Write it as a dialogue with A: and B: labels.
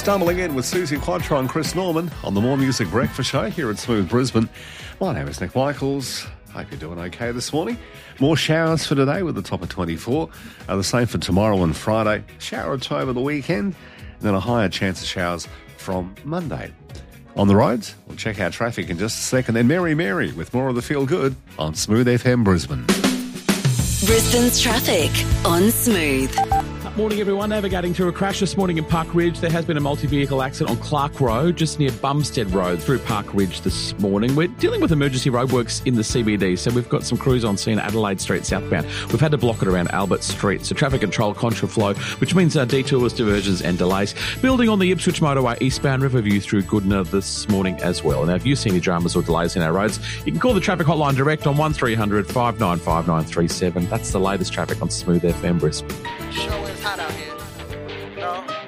A: stumbling in with Susie Quattro and Chris Norman on the More Music Breakfast Show here at Smooth Brisbane. My name is Nick Michaels. Hope you're doing okay this morning. More showers for today with a top of 24. The same for tomorrow and Friday. Shower or two over the weekend. And then a higher chance of showers from Monday. On the roads, we'll check out traffic in just a second. Then Mary with more of the Feel Good on Smooth FM Brisbane.
B: Brisbane's traffic on Smooth.
C: Morning, everyone. Navigating through a crash this morning in Park Ridge. There has been a multi-vehicle accident on Clark Road, just near Bumstead Road through Park Ridge this morning. We're dealing with emergency roadworks in the CBD, so we've got some crews on scene at Adelaide Street southbound. We've had to block it around Albert Street, so traffic control contraflow, which means detours, diversions and delays. Building on the Ipswich motorway eastbound, Riverview through Goodna this morning as well. Now, if you see any dramas or delays in our roads, you can call the traffic hotline direct on 1300 595 937. That's the latest traffic on Smooth FM Brisbane.
D: Sure is hot out here. No.